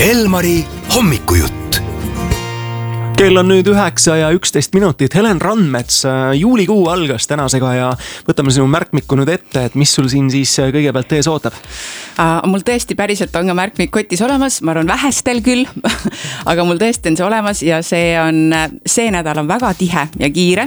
Elmari hommikujutt. Kell on nüüd 9 ja 11 minutit. Helen Randmets, juulikuu algas tänasega ja võtame sinu märkmiku nüüd ette, et mis sul siin siis kõigepealt ees ootab? Mul tõesti päriselt on ka märkmik kotis olemas, ma arvan vähestel küll, aga mul tõesti on see olemas ja see nädal on väga tihe ja kiire.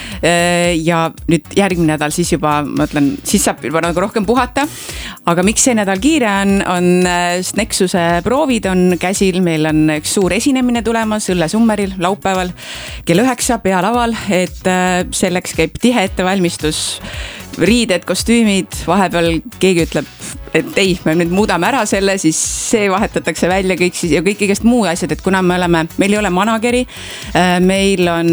Ja nüüd järgmine nädal siis juba, ma ütlen, siis saab juba nagu rohkem puhata. Aga miks see nädal kiire on Nexuse proovid on käsil, meil on üks suur esinemine tulemas Õlle Summeril laupäeval kell 9 pealaval, et selleks käib tihe ettevalmistus, riided, kostüümid, vahepeal keegi ütleb, et ei, me nüüd muudame ära selle, siis see vahetatakse välja kõik siis ja kõik igast muu asjad, et kuna meil ei ole manageri, meil on,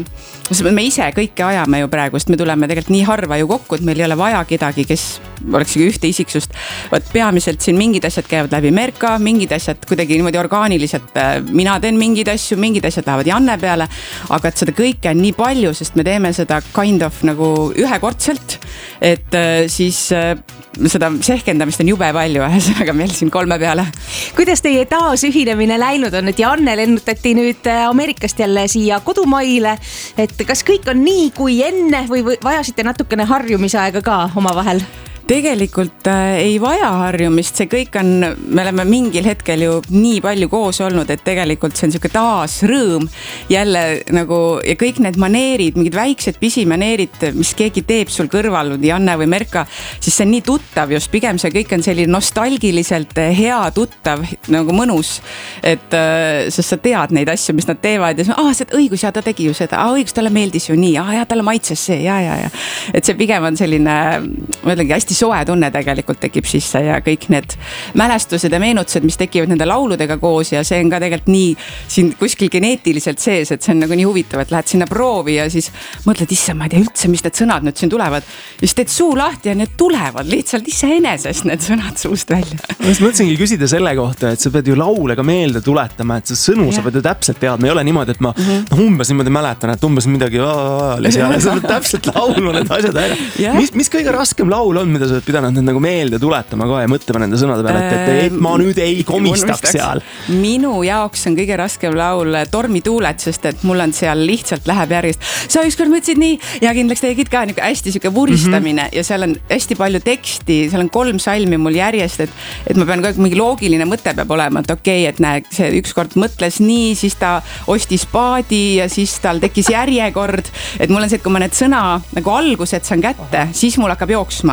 me ise kõike ajame ju praegu, sest me tuleme tegelikult nii harva ju kokku, et meil ei ole vaja kedagi, kes oleks ühte isiksust. Võt peamiselt siin mingid asjad käivad läbi Merka, mingid asjad kuidagi niimoodi orgaaniliselt, mina teen mingid asjad lähevad Janne peale, aga et seda kõike on nii palju, sest me teeme seda kind of nagu ühekordselt, et siis seda sehkendamist on jube palju, ühesõnaga meil siin 3 peale. Kuidas teie taasühinemine läinud on, et Janne lennutati nüüd Ameerikast jälle siia kodumaile, et kas kõik on nii kui enne või vajasite natukene harjumisaega ka omavahel? Tegelikult ei vaja harjumist, see kõik on, me oleme mingil hetkel ju nii palju koos olnud, et tegelikult see on selline taas rõõm jälle nagu ja kõik need maneerid, mingid väiksed pisimaneerid, mis keegi teeb sul kõrval, Janne või Merka, siis see on nii tuttav just, pigem see kõik on selline nostalgiliselt hea, tuttav, nagu mõnus, et sest sa tead neid asju, mis nad teevad ja see õigus, ja ta tegi ju seda, õigus, talle meeldis ju nii, ja talle maitses see, ja. Et see pigem on selline, ma ütlengi, hästi soe tunne tegelikult tekib sisse ja kõik need mälestused ja meenutused, mis tekivad nende lauludega koos ja see on ka tegelikult nii siin kuskil geneetiliselt sees, et see on nagu nii huvitav, et lähed sinna proovi ja siis mõtled, issa, ma ei tea üldse, mis need sõnad nüüd siin tulevad. Ja siis teed suu lahti ja need tulevad lihtsalt iseenesest need sõnad suust välja. Ma mõtlesingi küsida selle kohta, et sa pead ju laule ka meelde tuletama, et see sõnu sa pead ju täpselt teadma. Ei ole niimoodi, et ma umbes niimoodi mäletan, et umbes midagi sa pead täpselt laulu need asjad ära. Mis kõige raskem laul on, mida sa oled pidanud need nagu meelde tuletama ka ja mõtlema nende sõnade peale, et ma nüüd ei komistaks seal. Minu jaoks on kõige raskem laul Tormituuled, sest et mul on seal lihtsalt läheb järgist. Sa ükskord mõtlesid nii ja kindlaks tegid ka nii hästi siuke vuristamine ja seal on hästi palju teksti, seal on 3 salmi mul järjest, et ma pean mingi loogiline mõte peab olema, et okei, et näe, see ükskord mõtles nii, siis ta ostis paadi ja siis tal tekkis järjekord, et mul on see, et kui ma need sõna nagu algused saan kätte, siis mul hakkab jooksma.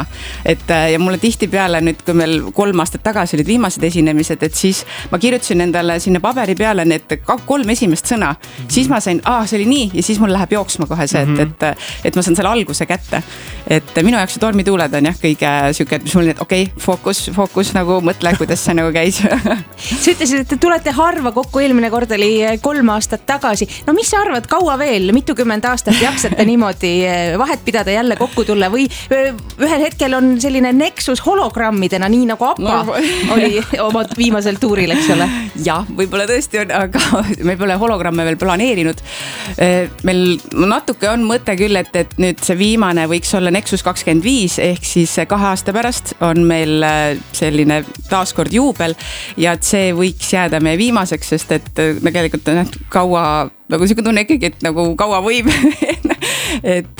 Ja mulle tihti peale nüüd, kui meil 3 aastat tagasi olid viimased esinemised, et siis ma kirjutasin endale sinna paberi peale need 3 esimest sõna, siis ma sain, see oli nii ja siis mul läheb jooksma kohe see, et ma saan selle alguse kätte. Et minu jaoks Tormituuled on jah kõige siuke, et mis mul nüüd, fookus nagu mõtle, kuidas see nagu käis. Sa ütlesid, et te tulete harva kokku, eelmine kord oli 3 aastat tagasi. No mis sa arvad, kaua veel, mitukümmend aastat jaksate niimoodi vahet pidada jälle kokku tulla või ühel hetkel on selline Nexus hologrammidena, nii nagu Appa oli oma viimasel tuuril, eks ole? Jah, võib-olla tõesti on, aga me pole hologramme veel planeerinud. Meil natuke on mõte küll, et nüüd see viimane võiks olla Nexus 25, ehk siis 2 aasta pärast on meil selline taaskord juubel ja et see võiks jääda meie viimaseks, sest et tegelikult on kaua, nagu siuke tunne ikkagi, et nagu kaua võib et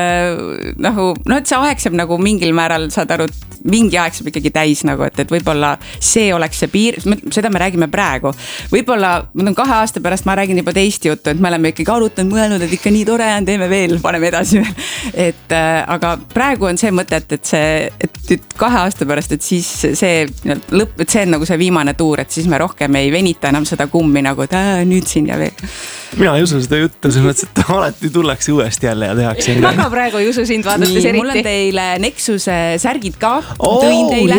et see aeg saab nagu mingil määral, saad aru, mingi aeg saab ikkagi täis nagu, et võib-olla see oleks see piir, seda me räägime praegu. Võib-olla 2 aasta pärast ma räägin juba teist juttu, et me oleme ikkagi arutanud, mõelnud, et ikka nii tore on, teeme veel, paneme edasi veel. Aga praegu on see mõte, et 2 aasta pärast, et siis see lõpp, et see on nagu see viimane tuur, et siis me rohkem ei venita enam seda kummi nagu, et nüüd siin ja veel. Mina ei usu seda juttu, selles mõttes, et alati tullakse uuesti jälle ja tehakse. Ma praegu ei usu sind vaadates eriti. Mul on teile Nexuse särgid ka, tõin teile.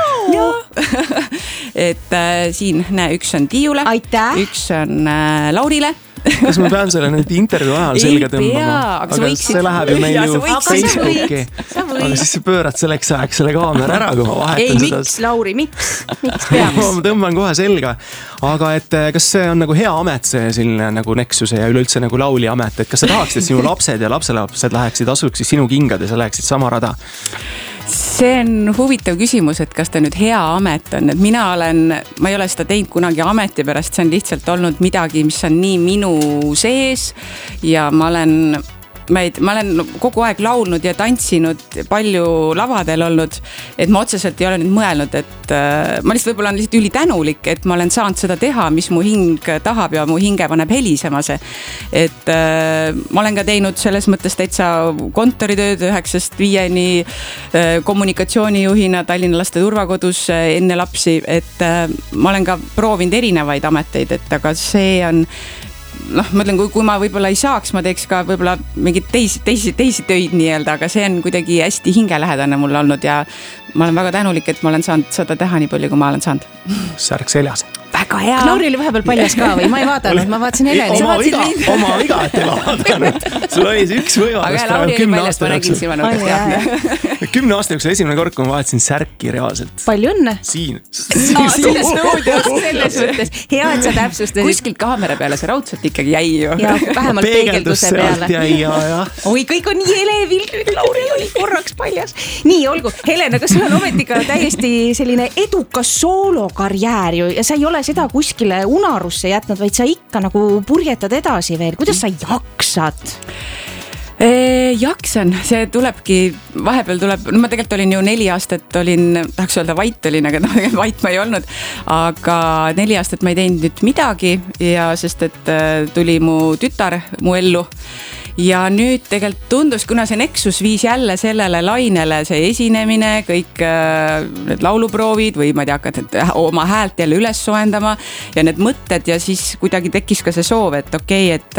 Et siin, näe, üks on Tiiule, üks on Laurile. Kas ma pean selle nüüd intervjuu ajal selga tõmbama? Aga see läheb ju meil ju Facebooki. Aga siis sa pöörad selleks ajaks selle kaamera ära, kui ma vahetan seda. Miks, Lauri, miks peaks? Ma tõmban kohe selga. Aga et kas see on nagu hea amet, see selline nagu Nexuse ja üleüldse nagu lauli amet, et kas sa tahaksid, et sinu lapsed ja lapselapsed läheksid asuks sinu kingad ja sa läheksid sama rada? see on huvitav küsimus, et kas ta nüüd hea amet on, et ma ei ole seda teinud kunagi ameti pärast, see on lihtsalt olnud midagi, mis on nii minu sees ja ma olen kogu aeg laulnud ja tantsinud, palju lavadel olnud, et ma otseselt ei ole nüüd mõelnud, et ma lihtsalt võib-olla on lihtsalt ülitänulik, et ma olen saanud seda teha, mis mu hing tahab ja mu hinge paneb helisema see. Et ma olen ka teinud selles mõttes täitsa kontoritööd 9-5 kommunikatsioonijuhina Tallinna laste turvakodus enne lapsi, et ma olen ka proovinud erinevaid ameteid, et aga see on ma ütlen, kui ma võib-olla ei saaks, ma teeks ka võib-olla mingid teisi töid nii-öelda, aga see on kuidagi hästi hingelähedane mulle olnud ja ma olen väga tänulik, et ma olen saanud seda teha nii palju, kui ma olen saanud. Särk seljas. Väga hea. Knauri oli vahepeal paljas ka või? Ma ei vaadanud, ma vaatasin Heleni. Oma viga, et ei vaadanud. Sul oli see üks võimalus praegu 10 aasta jooksul. 10 aasta jooksul esimene kord, kui ma vaatasin Särki reaalselt. Palju õnne. Siin. Selles mõttes. Hea, et sa täpsustasid. Kuskilt kaamera peale see raudselt ikkagi jäi ju. Ja vähemalt peegelduse peale. Oi, kõik on nii elevil. Lauri oli korraks paljas. Nii, olgu. Helen, aga sul on ometiga täiesti selline edukas soolokarjäär ju ja sa ei ole seda kuskile unarusse jätnud, vaid sa ikka nagu purjetad edasi veel. Kuidas sa jaksad? Jaksan, see tulebki, vahepeal tuleb, ma tegelikult olin ju 4 aastat, tahaks öelda vait olin, aga tegelikult vait ma ei olnud, aga 4 aastat ma ei teinud nüüd midagi ja sest, et tuli mu tütar mu ellu. Ja nüüd tegelikult tundus, kuna see Nexus viis jälle sellele lainele, see esinemine, kõik need lauluproovid või ma ei tea, hakkad oma häält jälle üles soendama ja need mõtted ja siis kuidagi tekkis ka see soov, et okei, et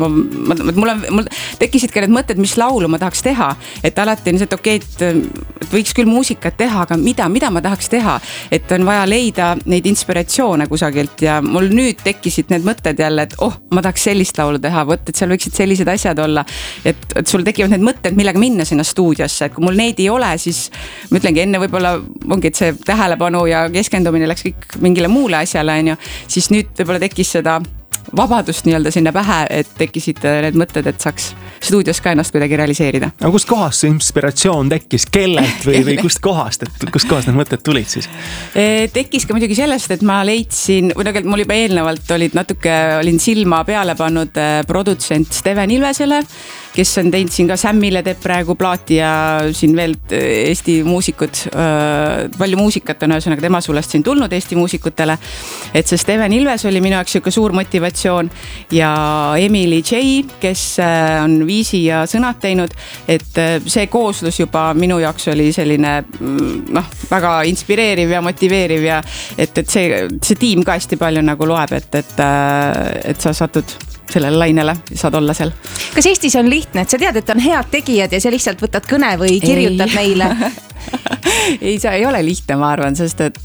mul tekkisid ka need mõtted, mis laulu ma tahaks teha, et alati on see, et okei, et võiks küll muusikat teha, aga mida ma tahaks teha, et on vaja leida neid inspiratsioone kusagilt ja mul nüüd tekkisid need mõtted jälle, et ma tahaks sellist laulu teha, et seal võiksid sellised asjad olla, et sul tekivad need mõtted, millega minna sinna stuudiosse, et kui mul neid ei ole, siis ma ütlengi enne võib-olla ongi, et see tähelepanu ja keskendumine läks kõik mingile muule asjale, siis nüüd võib-olla tekkis seda vabadust nii-öelda sinna pähe, et tekkisid need mõtted, et saaks stuudios ka ennast kuidagi realiseerida. Aga kust kohast see inspiratsioon tekkis? Kellelt või kust kohast need mõtted tulid siis? Tekkis ka muidugi sellest, et ma leidsin, või tegelikult mul juba eelnevalt olin silma peale pannud produtsent Steven Ilvesele, kes on teinud siin ka Sammile teeb praegu plaati ja siin veel Eesti muusikud, palju muusikat on ühesõnaga tema sulest siin tulnud Eesti muusikutele, et see Steven Ilves oli minu jaoks suur motivatsioon ja Emily J, kes on viisi ja sõnad teinud, et see kooslus juba minu jaoks oli selline väga inspireeriv ja motiveeriv ja et see tiim ka hästi palju nagu loeb, et sa satud sellele lainele, saad olla seal. Kas Eestis on lihtne, et sa tead, et on head tegijad ja sa lihtsalt võtad kõne või kirjutad neile? Ei, see ei ole lihtne, ma arvan, sest et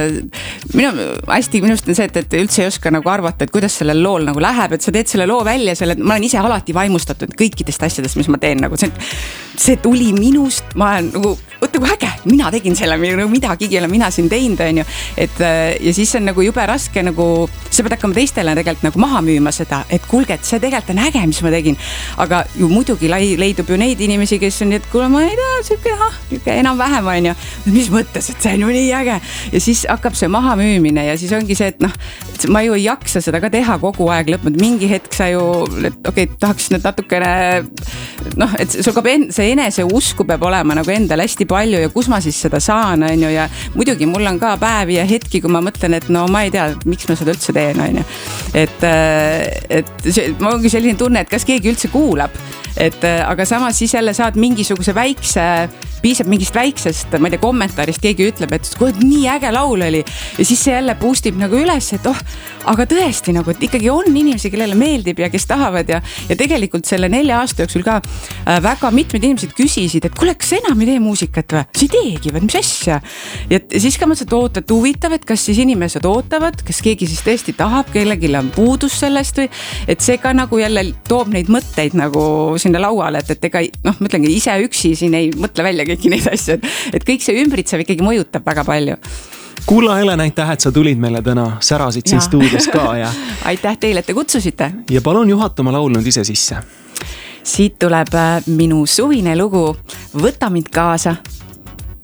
minust on see, et üldse ei oska nagu arvata, et kuidas sellel lool nagu läheb, et sa teed selle loo välja, ma olen ise alati vaimustatud kõikidest asjadest, mis ma teen, nagu see tuli minust, ma olen nagu, võtta kui äge, mina tegin selle, midagi ei ole mina siin teinud, on ju, et ja siis on nagu jube raske, nagu sa pead hakkama teistele tegelikult nagu maha müüma seda, et kuulge, et see tegelikult on äge, mis ma tegin, aga ju muidugi leidub ju neid inimesi, kes on nii, et kuule, ma ei tea, siuke enam-vähem on ju, mis mõttes, et see on ju nii äge ja siis hakkab see maha müümine ja siis ongi see, et ma ju ei jaksa seda ka teha kogu aeg lõpnud, mingi hetk sa ju, okei, tahaks nüüd natukene et sul ka see eneseusku peab olema nagu endal hästi palju ja kus ma siis seda saan, on ju, ja muidugi mul on ka päevi ja hetki, kui ma mõtlen, et no ma ei tea, miks ma seda üldse teen, on ju, et ma ongi selline tunne, et kas keegi üldse kuulab, aga samas siis jälle saad mingisuguse piisab mingist väiksest, ma ei tea, kommentaarist keegi ütleb, et nii äge laul oli ja siis see jälle boostib nagu üles, et aga tõesti nagu, et ikkagi on inimesi, kellele meeldib ja kes tahavad ja tegelikult selle 4 aasta jooksul ka väga mitmed inimesed küsisid, et kuule, kas enam ei tee muusikat või? See ei teegi või, mis asja? Ja siis ka mõtlesin, et huvitav, et kas siis inimesed ootavad, kas keegi siis tõesti tahab, kellelgi on puudus sellest või, et see ka nagu jälle toob neid mõtteid nagu sinna lauale, et ega ma ütlengi, ise üksi siin ei mõtle välja kõiki neid asju, et kõik see ümbritsev ikkagi mõjutab väga palju. Kulla Helen, aitäh, et sa tulid meile täna, särasid siin stuudios ka ja aitäh teile, et te kutsusite. Ja palun juhatama laulnud ise sisse. Siit tuleb minu suvine lugu Võta mind kaasa.